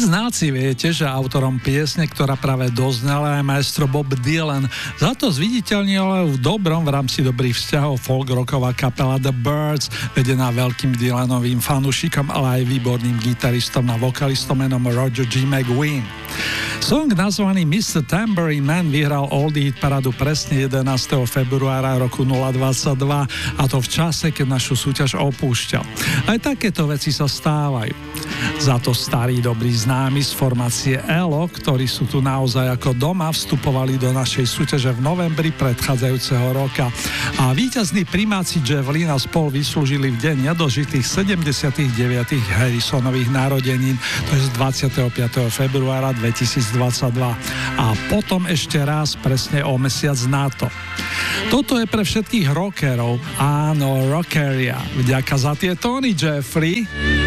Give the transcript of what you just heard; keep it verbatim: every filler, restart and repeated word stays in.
Znáci viete, že autorom piesne, ktorá práve doznala, je maestro Bob Dylan. Za to zviditeľnil v dobrom v rámci dobrých vzťahov folk rocková kapela The Byrds, vedená veľkým Dylanovým fanúšikom, ale aj výborným gitaristom a vokalistom menom Roger G. McGuinn. Song nazvaný mister Tambourine Man vyhral Oldie Hit paradu presne jedenásteho februára roku nula dvadsaťdva, a to v čase, keď našu súťaž opúšťal. Aj takéto veci sa stávajú. Za to starí dobrý známi z formácie Elo, ktorí sú tu naozaj ako doma, vstupovali do našej súťaže v novembri predchádzajúceho roka. A víťazní primáci Jeff Lynne a spol vyslúžili v deň nedožitých sedemdesiatdeväť Harrisonových narodenín, to je z dvadsiateho piateho februára dvetisícdvadsaťdva. A potom ešte raz presne o mesiac na to. Toto je pre všetkých rockerov, áno, rockeria. Vďaka za tie tóny, Jeffrey.